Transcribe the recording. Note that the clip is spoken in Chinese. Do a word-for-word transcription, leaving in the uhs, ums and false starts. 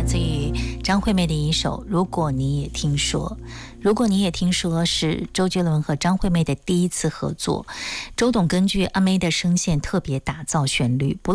来自于张惠妹的一首《如果你也听说》。如果你也听说是周杰伦和张惠妹的第一次合作，周董根据阿妹的声线特别打造旋律，不